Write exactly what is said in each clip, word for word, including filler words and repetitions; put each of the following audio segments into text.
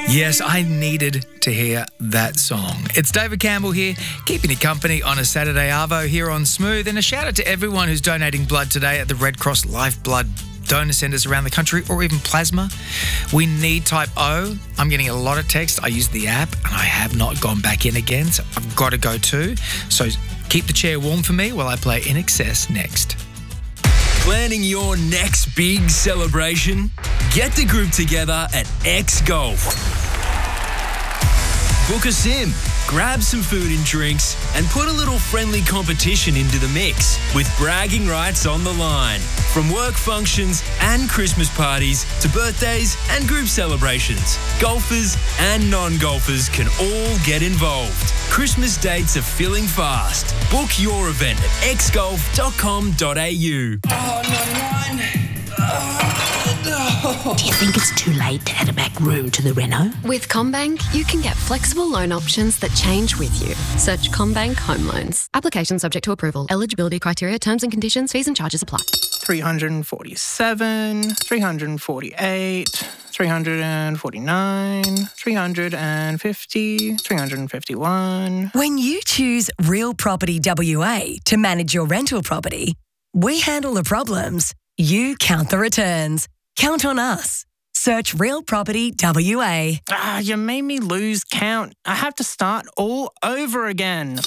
Yes, I needed to hear that song. It's David Campbell here, keeping you company on a Saturday arvo here on Smooth. And a shout out to everyone who's donating blood today at the Red Cross Life Blood donor centres around the country, or even plasma. We need type O. I'm getting a lot of text. I use the app and I have not gone back in again, so I've got to go too. So keep the chair warm for me while I play In Excess next. Planning your next big celebration? Get the group together at X Golf. Book a sim, grab some food and drinks, and put a little friendly competition into the mix with bragging rights on the line. From work functions and Christmas parties to birthdays and group celebrations, golfers and non-golfers can all get involved. Christmas dates are filling fast. Book your event at x golf dot com dot a u. Oh, no, no. Oh. Do you think it's too late to add a back room to the reno? With CommBank, you can get flexible loan options that change with you. Search CommBank Home Loans. Application subject to approval. Eligibility criteria, terms and conditions, fees and charges apply. three hundred forty-seven, three hundred forty-eight, three hundred forty-nine, three hundred fifty, three hundred fifty-one. When you choose Real Property W A to manage your rental property, we handle the problems. You count the returns. Count on us. Search Real Property W A. Ah, you made me lose count. I have to start all over again.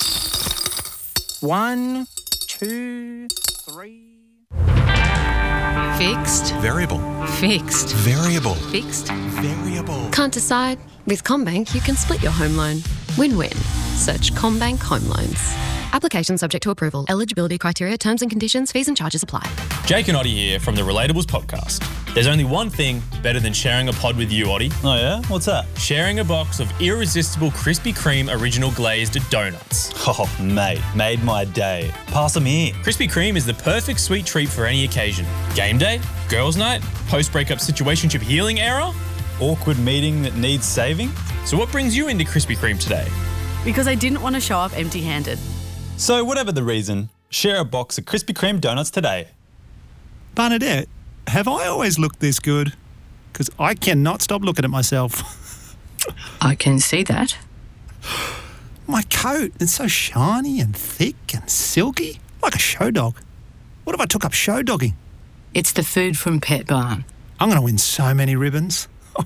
One, two, three. Fixed. Variable. Fixed. Variable. Fixed. Variable. Can't decide? With CommBank, you can split your home loan. Win-win. Search CommBank Home Loans. Application subject to approval. Eligibility criteria, terms and conditions, fees and charges apply. Jake and Oddie here from the Relatables podcast. There's only one thing better than sharing a pod with you, Oddie. Oh yeah? What's that? Sharing a box of irresistible Krispy Kreme original glazed donuts. Oh, mate, made my day. Pass them here. Krispy Kreme is the perfect sweet treat for any occasion. Game day, girls' night, post-breakup situationship healing era. Awkward meeting that needs saving. So what brings you into Krispy Kreme today? Because I didn't want to show up empty-handed. So whatever the reason, share a box of Krispy Kreme donuts today. Bernadette, have I always looked this good? Because I cannot stop looking at myself. I can see that. My coat, it's so shiny and thick and silky, like a show dog. What if I took up show dogging? It's the food from Pet Barn. I'm going to win so many ribbons.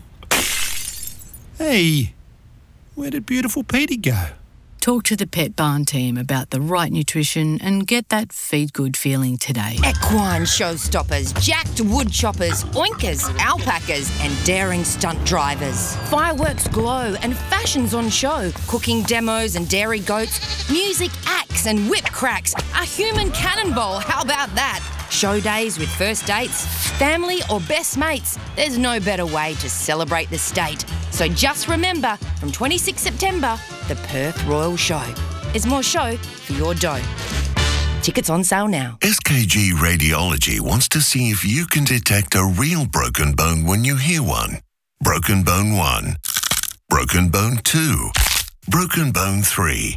Hey, where did beautiful Petey go? Talk to the Pet Barn team about the right nutrition and get that feed good feeling today. Equine showstoppers, jacked wood choppers, oinkers, alpacas and daring stunt drivers. Fireworks glow and fashions on show. Cooking demos and dairy goats. Music acts and whip cracks. A human cannonball, how about that? Show days with first dates, family or best mates. There's no better way to celebrate the state. So just remember, from twenty-sixth September, the Perth Royal Show. It's more show for your dough. Tickets on sale now. S K G Radiology wants to see if you can detect a real broken bone when you hear one. Broken bone one. Broken bone two. Broken bone three.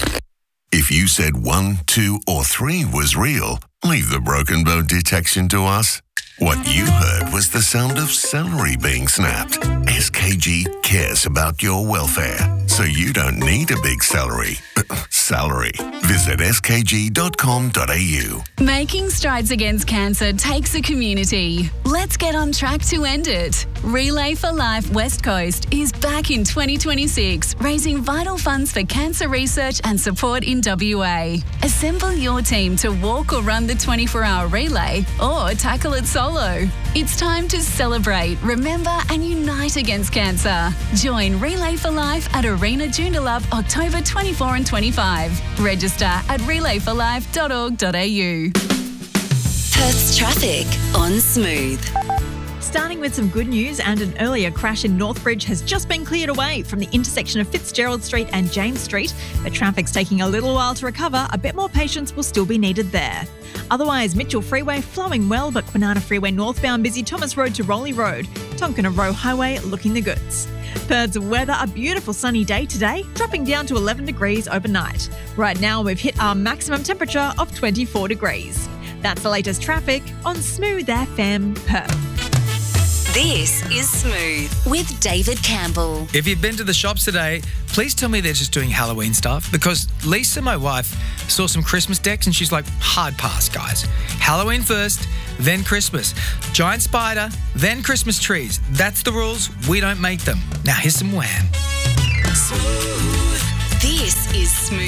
If you said one, two, or three was real, leave the broken bone detection to us. What you heard was the sound of celery being snapped. S K G cares about your welfare, so you don't need a big celery. Salary. Visit s k g dot com dot a u. Making strides against cancer takes a community. Let's get on track to end it. Relay for Life West Coast is back in twenty twenty-six, raising vital funds for cancer research and support in W A. Assemble your team to walk or run the twenty-four hour relay or tackle it solo. It's time to celebrate, remember and unite against cancer. Join Relay for Life at Arena Joondalup October twenty-fourth and twenty-fifth. Register at relay for life dot org dot a u. Perth's traffic on Smooth. Starting with some good news, and an earlier crash in Northbridge has just been cleared away from the intersection of Fitzgerald Street and James Street. The traffic's taking a little while to recover. A bit more patience will still be needed there. Otherwise, Mitchell Freeway flowing well, but Kwinana Freeway northbound busy Thomas Road to Rowley Road. Tonkina Row Highway looking the goods. Perth's weather, a beautiful sunny day today, dropping down to eleven degrees overnight. Right now, we've hit our maximum temperature of twenty-four degrees. That's the latest traffic on Smooth F M Perth. This is Smooth with David Campbell. If you've been to the shops today, please tell me they're just doing Halloween stuff, because Lisa, my wife, saw some Christmas decks and she's like, hard pass, guys. Halloween first, then Christmas. Giant spider, then Christmas trees. That's the rules. We don't make them. Now here's some wham. Smooth. This is Smooth